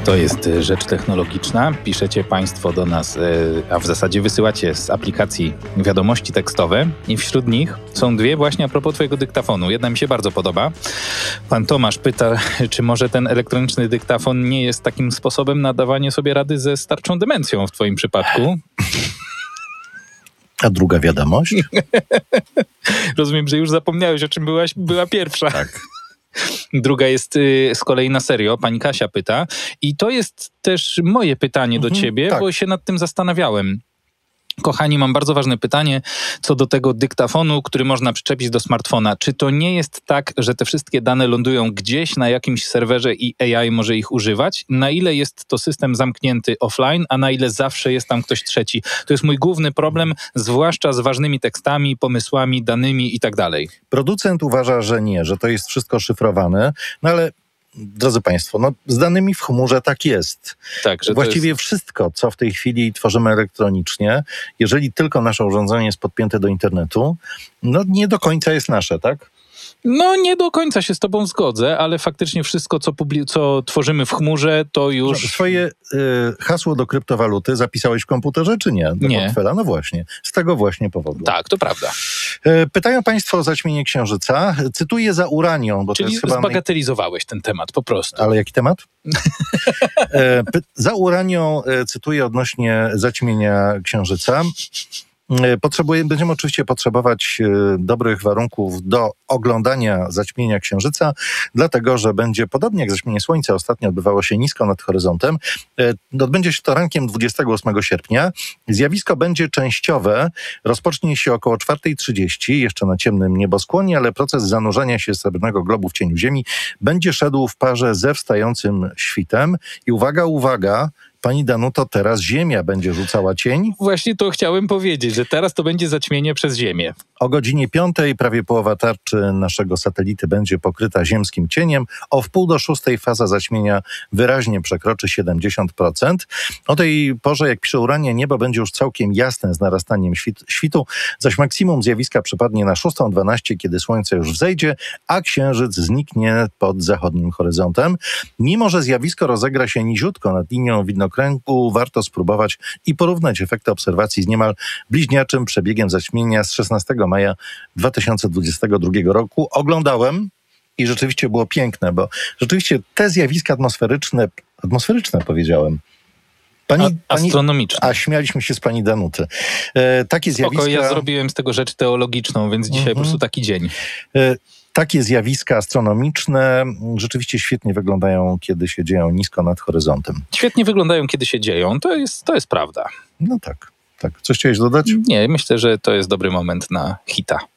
To jest rzecz technologiczna. Piszecie Państwo do nas, a w zasadzie wysyłacie z aplikacji wiadomości tekstowe i wśród nich są dwie właśnie a propos Twojego dyktafonu. Jedna mi się bardzo podoba. Pan Tomasz pyta, czy może ten elektroniczny dyktafon nie jest takim sposobem na dawanie sobie rady ze starczą demencją w Twoim przypadku? A druga wiadomość? Rozumiem, że już zapomniałeś, o czym była pierwsza. Tak. Druga jest z kolei na serio. Pani Kasia pyta. I to jest też moje pytanie do ciebie, tak. Bo się nad tym zastanawiałem. Kochani, mam bardzo ważne pytanie co do tego dyktafonu, który można przyczepić do smartfona. Czy to nie jest tak, że te wszystkie dane lądują gdzieś na jakimś serwerze i AI może ich używać? Na ile jest to system zamknięty offline, a na ile zawsze jest tam ktoś trzeci? To jest mój główny problem, zwłaszcza z ważnymi tekstami, pomysłami, danymi i tak dalej. Producent uważa, że nie, że to jest wszystko szyfrowane, no ale drodzy Państwo, z danymi w chmurze tak jest. Tak, że właściwie wszystko, co w tej chwili tworzymy elektronicznie, jeżeli tylko nasze urządzenie jest podpięte do internetu, nie do końca jest nasze, tak? Nie do końca się z tobą zgodzę, ale faktycznie wszystko, co tworzymy w chmurze, to już... Swoje hasło do kryptowaluty zapisałeś w komputerze, czy nie? Do portfela? No właśnie. Z tego właśnie powodu. Tak, to prawda. Pytają Państwo o zaćmienie Księżyca. Cytuję za Uranią, bo czyli to jest chyba... zbagatelizowałeś ten temat po prostu. Ale jaki temat? Za Uranią cytuję odnośnie zaćmienia Księżyca. Będziemy oczywiście potrzebować dobrych warunków do oglądania zaćmienia Księżyca, dlatego że będzie, podobnie jak zaćmienie Słońca ostatnio odbywało się nisko nad horyzontem, odbędzie się to rankiem 28 sierpnia. Zjawisko będzie częściowe, rozpocznie się około 4:30, jeszcze na ciemnym nieboskłonie, ale proces zanurzania się srebrnego globu w cieniu Ziemi będzie szedł w parze ze wstającym świtem. I uwaga, Pani Danuto, teraz Ziemia będzie rzucała cień. Właśnie to chciałem powiedzieć, że teraz to będzie zaćmienie przez Ziemię. O godzinie 5 prawie połowa tarczy naszego satelity będzie pokryta ziemskim cieniem. O 5:45 faza zaćmienia wyraźnie przekroczy 70%. O tej porze, jak pisze Urania, niebo będzie już całkiem jasne z narastaniem świtu, zaś maksimum zjawiska przypadnie na 6:12, kiedy słońce już wzejdzie, a księżyc zniknie pod zachodnim horyzontem. Mimo że zjawisko rozegra się niziutko nad linią widnokręgu, warto spróbować i porównać efekty obserwacji z niemal bliźniaczym przebiegiem zaćmienia z 16 maja 2022 roku. Oglądałem i rzeczywiście było piękne, bo rzeczywiście te zjawiska atmosferyczne powiedziałem. Astronomiczne. A śmialiśmy się z pani Danuty. Takie zjawiska... ja zrobiłem z tego rzecz teologiczną, więc dzisiaj po prostu taki dzień. Takie zjawiska astronomiczne rzeczywiście świetnie wyglądają, kiedy się dzieją nisko nad horyzontem. Świetnie wyglądają, kiedy się dzieją. To jest prawda. No tak. Coś chciałeś dodać? Nie, myślę, że to jest dobry moment na hita.